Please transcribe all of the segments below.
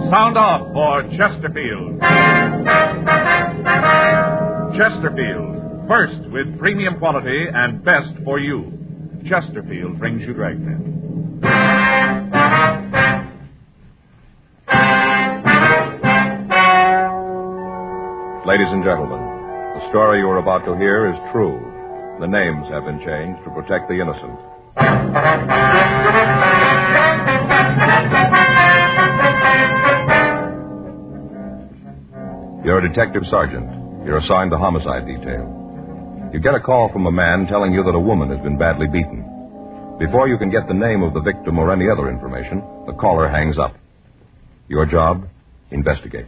Sound off for Chesterfield. Chesterfield, first with premium quality and best for you. Chesterfield brings you Dragnet. Ladies and gentlemen, the story you are about to hear is true. The names have been changed to protect the innocent. You're a detective sergeant. You're assigned the homicide detail. You get a call from a man telling you that a woman has been badly beaten. Before you can get the name of the victim or any other information, the caller hangs up. Your job? Investigate.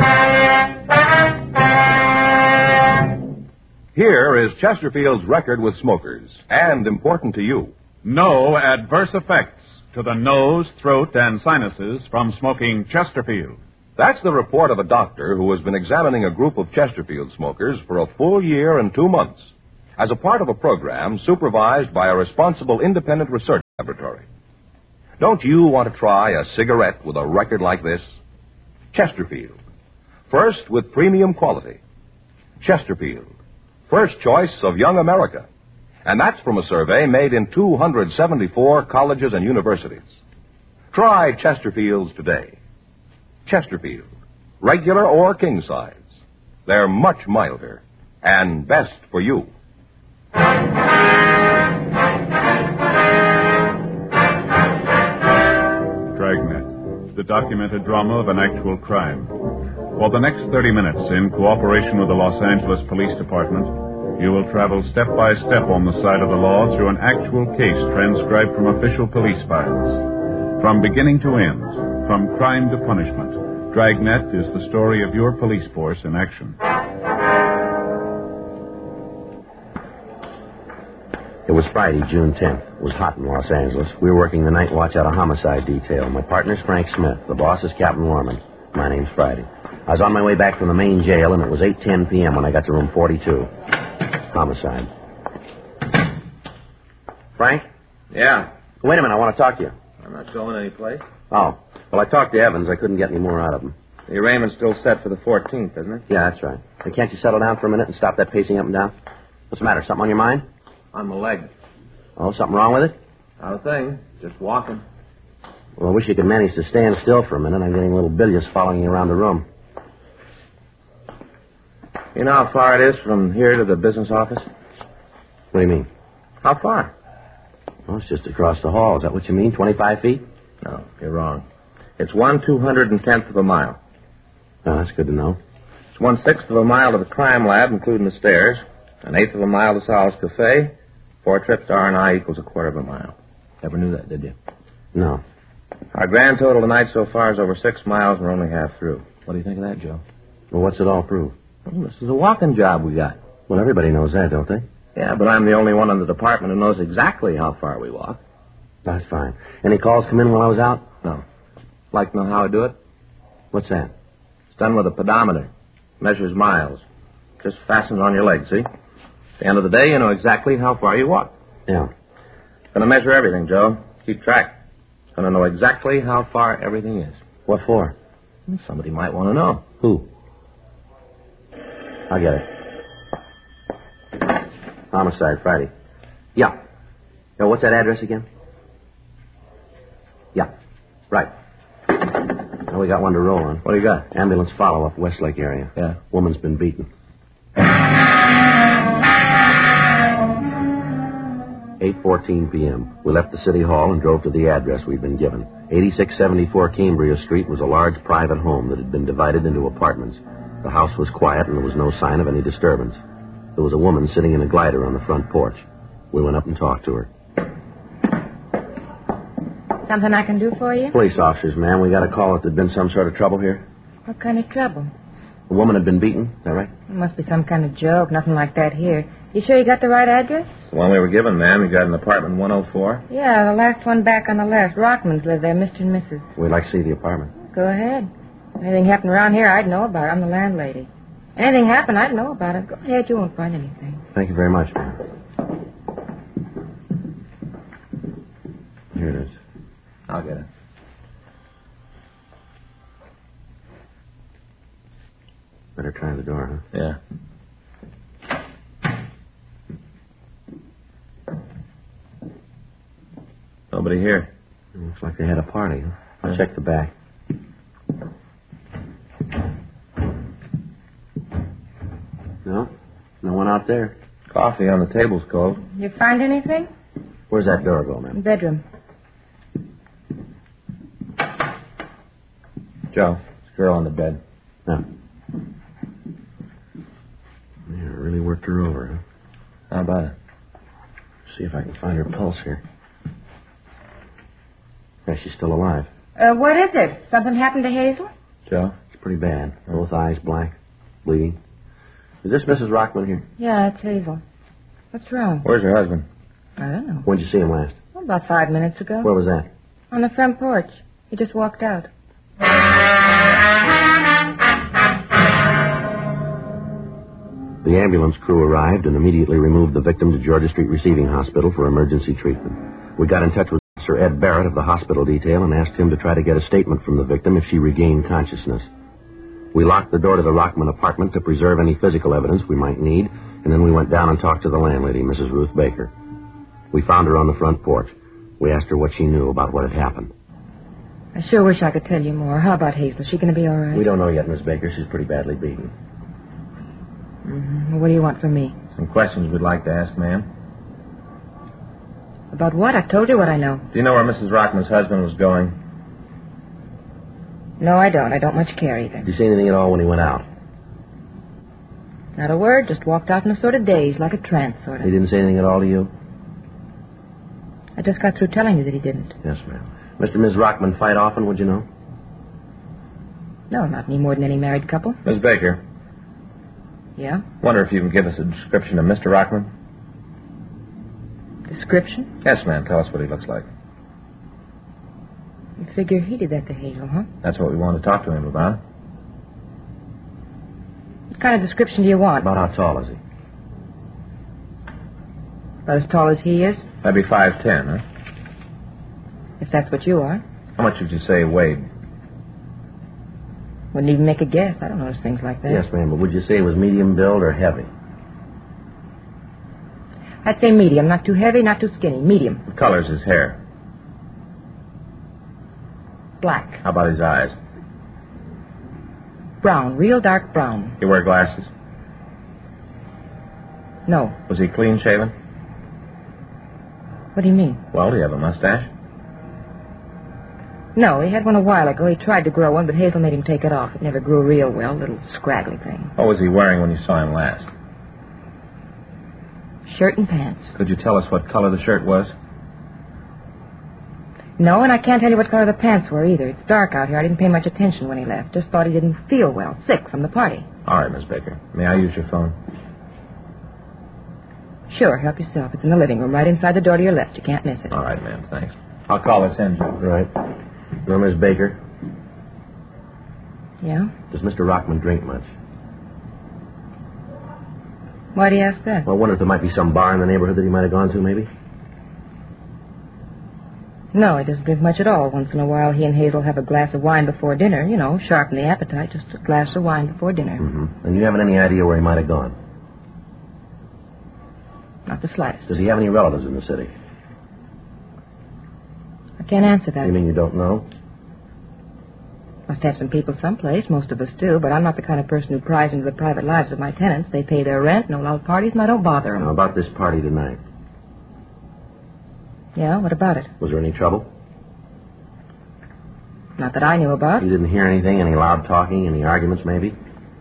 Here is Chesterfield's record with smokers, and important to you. No adverse effects to the nose, throat, and sinuses from smoking Chesterfield. That's the report of a doctor who has been examining a group of Chesterfield smokers for a full year and 2 months as a part of a program supervised by a responsible independent research laboratory. Don't you want to try a cigarette with a record like this? Chesterfield. First with premium quality. Chesterfield. First choice of young America. And that's from a survey made in 274 colleges and universities. Try Chesterfields today. Chesterfield, regular or king size. They're much milder and best for you. Dragnet, the documented drama of an actual crime. For the next 30 minutes, in cooperation with the Los Angeles Police Department, you will travel step by step on the side of the law through an actual case transcribed from official police files. From beginning to end, from crime to punishment, Dragnet is the story of your police force in action. It was Friday, June 10th. It was hot in Los Angeles. We were working the night watch out of homicide detail. My partner's Frank Smith. The boss is Captain Lorman. My name's Friday. I was on my way back from the main jail, and it was 8:10 p.m. when I got to room 42. Homicide. Frank? Yeah. Wait a minute, I want to talk to you. I'm not going anyplace. Oh. Well, I talked to Evans. I couldn't get any more out of him. The arraignment's still set for the 14th, isn't it? Yeah, that's right. Hey, can't you settle down for a minute and stop that pacing up and down? What's the matter? Something on your mind? On my leg. Oh, something wrong with it? Not a thing. Just walking. Well, I wish you could manage to stand still for a minute. I'm getting a little bilious following you around the room. You know how far it is from here to the business office? What do you mean? How far? Well, it's just across the hall. Is that what you mean, 25 feet? No, you're wrong. It's 1/210th of a mile. Oh, that's good to know. It's 1/6 of a mile to the crime lab, including the stairs. 1/8 of a mile to Sal's Cafe. 4 trips to R&I equals 1/4 of a mile. Never knew that, did you? No. Our grand total tonight so far is over 6 miles, and we're only half through. What do you think of that, Joe? Well, what's it all prove? Well, this is a walking job we got. Well, everybody knows that, don't they? Yeah, but I'm the only one in the department who knows exactly how far we walk. That's fine. Any calls come in while I was out? No. Like to know how I do it? What's that? It's done with a pedometer. Measures miles. Just fastens on your leg, see? At the end of the day, you know exactly how far you walk. Yeah. It's going to measure everything, Joe. Keep track. It's going to know exactly how far everything is. What for? Somebody might want to know. Who? I'll get it. Homicide, Friday. Yeah. Now, what's that address again? Yeah. Right. Now, we got one to roll on. What do you got? Ambulance follow-up, Westlake area. Yeah. Woman's been beaten. 8:14 p.m. We left the city hall and drove to the address we'd been given. 8674 Cambria Street was a large private home that had been divided into apartments. The house was quiet and there was no sign of any disturbance. There was a woman sitting in a glider on the front porch. We went up and talked to her. Something I can do for you? Police officers, ma'am. We got a call that there'd been some sort of trouble here. What kind of trouble? A woman had been beaten. Is that right? It must be some kind of joke. Nothing like that here. You sure you got the right address? The one we were given, ma'am. You got an apartment 104? Yeah, the last one back on the left. Rockmans live there, Mr. and Mrs. We'd like to see the apartment. Go ahead. Anything happened around here, I'd know about it. I'm the landlady. Anything happened, I'd know about it. Go ahead, you won't find anything. Thank you very much, ma'am. Here it is. I'll get it. Better try the door, huh? Yeah. Nobody here. Looks like they had a party. Huh? I'll check the back. No? No one out there. Coffee on the table's cold. You find anything? Where's that door go, ma'am? Bedroom. Joe, this girl on the bed. No. Yeah, really worked her over, huh? How about it? See if I can find her pulse here. Yeah, she's still alive. What is it? Something happened to Hazel? Joe? It's pretty bad. Both eyes black, bleeding. Is this Mrs. Rockman here? Yeah, it's Hazel. What's wrong? Where's her husband? I don't know. When'd you see him last? Well, about 5 minutes ago. Where was that? On the front porch. He just walked out. The ambulance crew arrived and immediately removed the victim to Georgia Street Receiving Hospital for emergency treatment. We got in touch with Sir Ed Barrett of the hospital detail and asked him to try to get a statement from the victim if she regained consciousness. We locked the door to the Rockman apartment to preserve any physical evidence we might need, and then we went down and talked to the landlady, Mrs. Ruth Baker. We found her on the front porch. We asked her what she knew about what had happened. I sure wish I could tell you more. How about Hazel? Is she going to be all right? We don't know yet, Miss Baker. She's pretty badly beaten. Mm-hmm. Well, what do you want from me? Some questions we'd like to ask, ma'am. About what? I've told you what I know. Do you know where Mrs. Rockman's husband was going? No, I don't. I don't much care either. Did you say anything at all when he went out? Not a word. Just walked out in a sort of daze, like a trance, sort of. He didn't say anything at all to you? I just got through telling you that he didn't. Yes, ma'am. Mr. and Ms. Rockman fight often, would you know? No, not any more than any married couple. Miss Baker, Yeah? wonder if you can give us a description of Mr. Rockman? Description? Yes, ma'am. Tell us what he looks like. You figure he did that to Hazel, huh? That's what we want to talk to him about. What kind of description do you want? About how tall is he? About as tall as he is? That'd be 5'10", huh? If that's what you are. How much would you say he weighed? Wouldn't even make a guess. I don't notice things like that. Yes, ma'am, but would you say he was medium build or heavy? I'd say medium. Not too heavy, not too skinny. Medium. What color's his hair? Black. How about his eyes? Brown. Real dark brown. He wear glasses? No. Was he clean shaven? What do you mean? Well, do you have a mustache? No, he had one a while ago. He tried to grow one, but Hazel made him take it off. It never grew real well. Little scraggly thing. What was he wearing when you saw him last? Shirt and pants. Could you tell us what color the shirt was? No, and I can't tell you what color the pants were either. It's dark out here. I didn't pay much attention when he left. Just thought he didn't feel well. Sick from the party. All right, Miss Baker. May I use your phone? Sure, help yourself. It's in the living room, right inside the door to your left. You can't miss it. All right, ma'am. Thanks. I'll call this in, Joe. Right. No, Miss Baker, Yeah? does Mr. Rockman drink much? Why do you ask that? Well, I wonder if there might be some bar in the neighborhood that he might have gone to, maybe? No, he doesn't drink much at all. Once in a while, he and Hazel have a glass of wine before dinner. You know, sharpen the appetite. Just a glass of wine before dinner. Mm-hmm. And you haven't any idea where he might have gone? Not the slightest. Does he have any relatives in the city? I can't answer that. You mean you don't know? Must have some people someplace. Most of us do. But I'm not the kind of person who pries into the private lives of my tenants. They pay their rent, no loud parties, and I don't bother them. Now, about this party tonight. Yeah, what about it? Was there any trouble? Not that I knew about. You didn't hear anything? Any loud talking? Any arguments, maybe?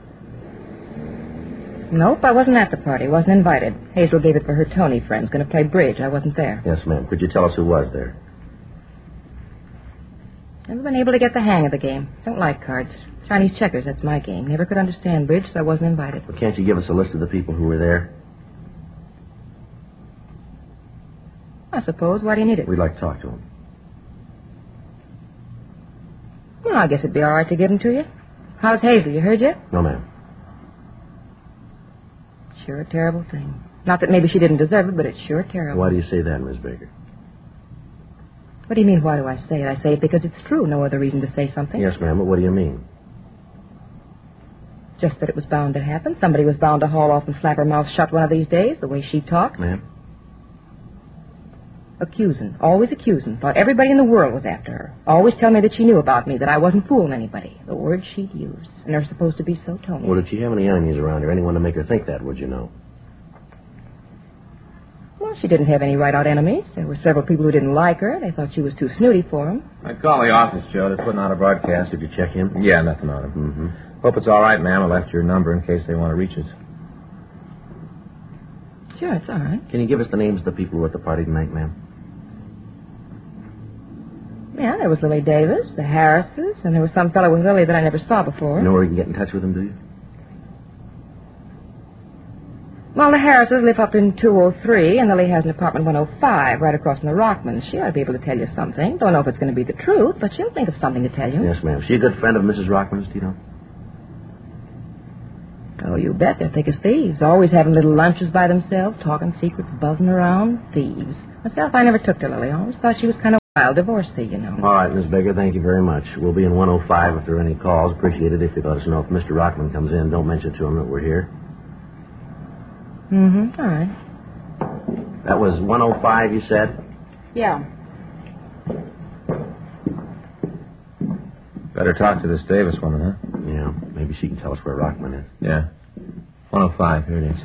Nope, I wasn't at the party. Wasn't invited. Hazel gave it for her Tony friends. Going to play bridge. I wasn't there. Yes, ma'am. Could you tell us who was there? Never been able to get the hang of the game. Don't like cards. Chinese checkers, that's my game. Never could understand bridge, so I wasn't invited. Well, can't you give us a list of the people who were there? I suppose. Why do you need it? We'd like to talk to them. Well, I guess it'd be all right to give them to you. How's Hazel? You heard yet? No, ma'am. Sure a terrible thing. Not that maybe she didn't deserve it, but it's sure terrible. Why do you say that, Miss Baker? What do you mean, why do I say it? I say it because it's true. No other reason to say something. Yes, ma'am, but what do you mean? Just that it was bound to happen. Somebody was bound to haul off and slap her mouth shut one of these days, the way she talked. Ma'am? Accusing. Always accusing. Thought everybody in the world was after her. Always tell me that she knew about me, that I wasn't fooling anybody. The words she'd use. And they're supposed to be so Tony. Well, did she have any enemies around her? Anyone to make her think that, would you know? Well, she didn't have any right-out enemies. There were several people who didn't like her. They thought she was too snooty for them. I'd call the office, Joe. They're putting out a broadcast. Did you check him? Yeah, nothing on him. Mm-hmm. Hope it's all right, ma'am. I left your number in case they want to reach us. Sure, it's all right. Can you give us the names of the people who were at the party tonight, ma'am? Yeah, there was Lily Davis, the Harrises, and there was some fellow with Lily that I never saw before. You know where you can get in touch with them, do you? Well, the Harrises live up in 203, and Lily has an apartment 105 right across from the Rockmans. She ought to be able to tell you something. Don't know if it's going to be the truth, but she'll think of something to tell you. Yes, ma'am. She a good friend of Mrs. Rockman's, do you know? Oh, you bet. They're thick as thieves. Always having little lunches by themselves, talking secrets, buzzing around. Thieves. Myself, I never took to Lily. I always thought she was kind of wild, divorcee, you know. All right, Miss Baker, thank you very much. We'll be in 105 if there are any calls. Appreciate it if you'd let us know if Mr. Rockman comes in. Don't mention to him that we're here. Mm-hmm. All right. That was 105, you said? Yeah. Better talk to this Davis woman, huh? Yeah, maybe she can tell us where Rockman is. Yeah. 105. Here it is.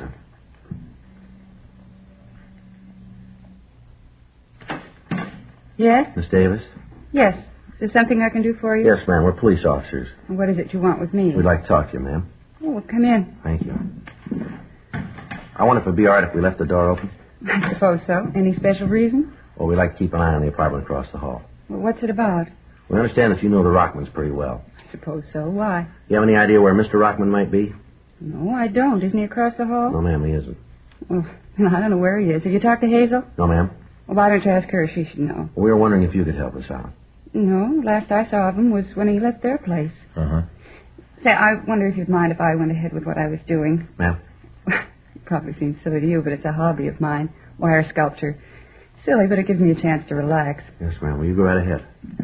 Yes? Miss Davis? Yes. Is there something I can do for you? Yes, ma'am. We're police officers. What is it you want with me? We'd like to talk to you, ma'am. Oh, well, come in. Thank you. I wonder if it'd be all right if we left the door open. I suppose so. Any special reason? Well, we'd like to keep an eye on the apartment across the hall. Well, what's it about? We understand that you know the Rockmans pretty well. I suppose so. Why? You have any idea where Mr. Rockman might be? No, I don't. Isn't he across the hall? No, ma'am, he isn't. Well, I don't know where he is. Have you talked to Hazel? No, ma'am. Well, why don't you ask her? She should know. We were wondering if you could help us out. No, last I saw of him was when he left their place. Uh-huh. Say, I wonder if you'd mind if I went ahead with what I was doing. Ma'am? It probably seems silly to you, but it's a hobby of mine. Wire sculpture. Silly, but it gives me a chance to relax. Yes, ma'am. Will you go right ahead?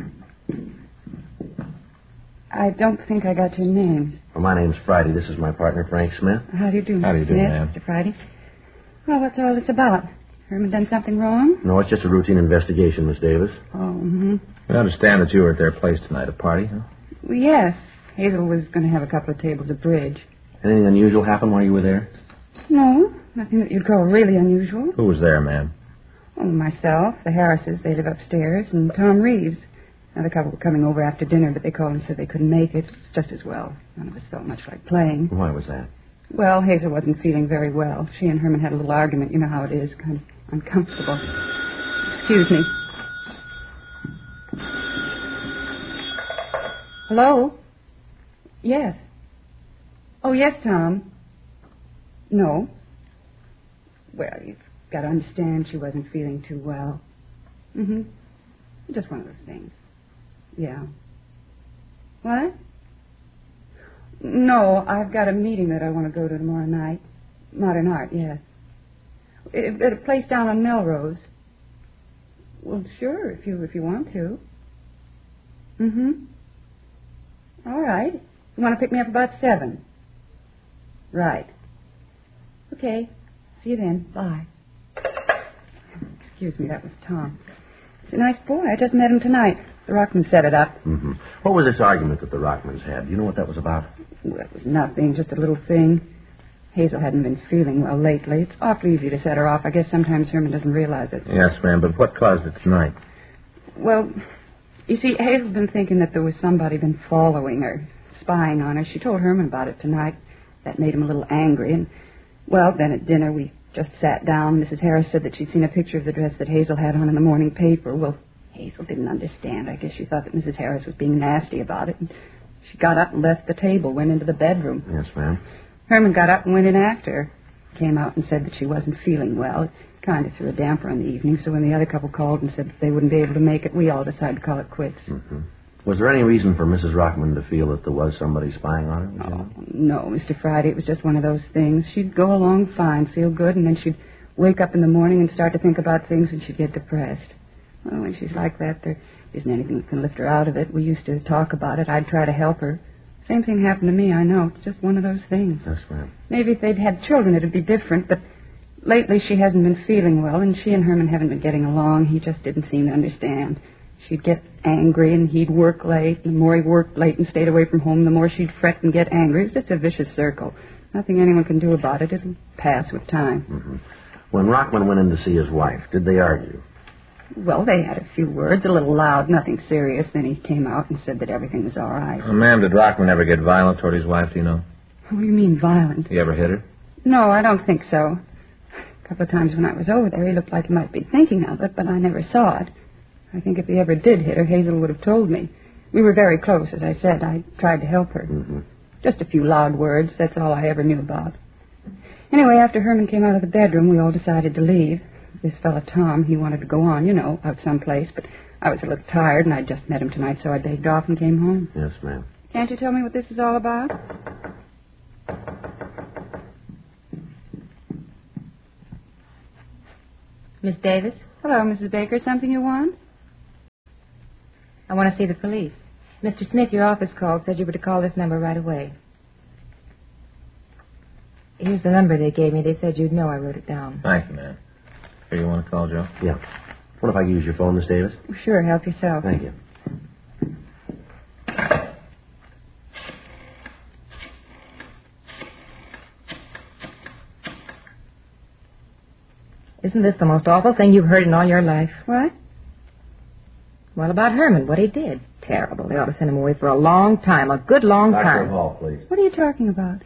I don't think I got your names. Well, my name's Friday. This is my partner, Frank Smith. How do you do, How do you do, Smith, ma'am? Mr. Friday? Well, what's all this about? Herman done something wrong? No, it's just a routine investigation, Miss Davis. Oh, mm-hmm. We understand that you were at their place tonight, a party, huh? Well, yes. Hazel was going to have a couple of tables of bridge. Anything unusual happen while you were there? No, nothing that you'd call really unusual. Who was there, ma'am? Oh, myself, the Harrises, they live upstairs, and Tom Reeves. Another couple were coming over after dinner, but they called and said they couldn't make it. It's just as well. None of us felt much like playing. Why was that? Well, Hazel wasn't feeling very well. She and Herman had a little argument. You know how it is, kind of uncomfortable. Excuse me. Hello? Yes. Oh, yes, Tom. No. Well, you've got to understand she wasn't feeling too well. Mm-hmm. Just one of those things. Yeah. What? No, I've got a meeting that I want to go to tomorrow night. Modern art, yes. At a place down on Melrose. Well, sure, if you want to. Mm-hmm. All right. You want to pick me up about 7? Right. Okay. See you then. Bye. Excuse me, that was Tom. He's a nice boy. I just met him tonight. The Rockmans set it up. Mm-hmm. What was this argument that the Rockmans had? Do you know what that was about? Well, it was nothing, just a little thing. Hazel hadn't been feeling well lately. It's awfully easy to set her off. I guess sometimes Herman doesn't realize it. Yes, ma'am, but what caused it tonight? Well, you see, Hazel's been thinking that there was somebody been following her, spying on her. She told Herman about it tonight. That made him a little angry. And, well, then at dinner we just sat down. Mrs. Harris said that she'd seen a picture of the dress that Hazel had on in the morning paper. Well, Hazel didn't understand. I guess she thought that Mrs. Harris was being nasty about it. And she got up and left the table, went into the bedroom. Yes, ma'am. Herman got up and went in after her. Came out and said that she wasn't feeling well. It kind of threw a damper on the evening, so when the other couple called and said that they wouldn't be able to make it, we all decided to call it quits. Mm-hmm. Was there any reason for Mrs. Rockman to feel that there was somebody spying on her? Oh, no, Mr. Friday. It was just one of those things. She'd go along fine, feel good, and then she'd wake up in the morning and start to think about things, and she'd get depressed. Well, when she's like that, there isn't anything that can lift her out of it. We used to talk about it. I'd try to help her. Same thing happened to me, I know. It's just one of those things. Yes, ma'am. Maybe if they'd had children, it'd be different, but lately she hasn't been feeling well, and she and Herman haven't been getting along. He just didn't seem to understand. She'd get angry, and he'd work late. The more he worked late and stayed away from home, the more she'd fret and get angry. It's just a vicious circle. Nothing anyone can do about it. It'll pass with time. Mm-hmm. When Rockman went in to see his wife, did they argue? Well, they had a few words, a little loud, nothing serious. Then he came out and said that everything was all right. Ma'am, did Rockman ever get violent toward his wife, do you know? What do you mean, violent? You ever hit her? No, I don't think so. A couple of times when I was over there, he looked like he might be thinking of it, but I never saw it. I think if he ever did hit her, Hazel would have told me. We were very close, as I said. I tried to help her. Mm-hmm. Just a few loud words, that's all I ever knew about. Anyway, after Herman came out of the bedroom, we all decided to leave. This fella, Tom, he wanted to go on, out someplace, but I was a little tired, and I'd just met him tonight, so I begged off and came home. Yes, ma'am. Can't you tell me what this is all about? Miss Davis, Hello, Mrs. Baker. Something you want? I want to see the police. Mr. Smith, your office called, said you were to call this number right away. Here's the number they gave me. They said you'd know. I wrote it down. Thank you, ma'am. Here, you want to call, Joe? Yeah. What if I use your phone, Miss Davis? Sure, help yourself. Thank you. Isn't this the most awful thing you've heard in all your life? What? Well, about Herman, what he did. Terrible. They ought to send him away for a long time, a good long Dr. time. Hall, please. What are you talking about?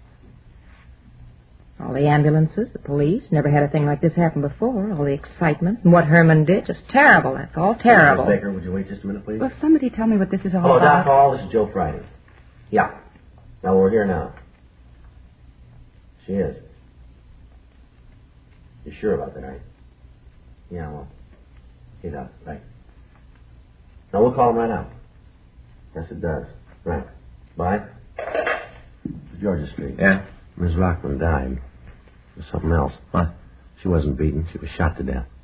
All the ambulances, the police, never had a thing like this happen before. All the excitement, and what Herman did, just terrible. That's all terrible. Miss Baker, would you wait just a minute, please? Well, somebody tell me what this is all Hello, about. Doc Hall. This is Joe Friday. Yeah. Now, we're here now. She is. You're sure about that, right? Yeah, well. He does. Right. Now, we'll call him right now. Yes, it does. Right. Bye. Georgia Street. Yeah? Miss Rockman died. It was something else. What? She wasn't beaten. She was shot to death.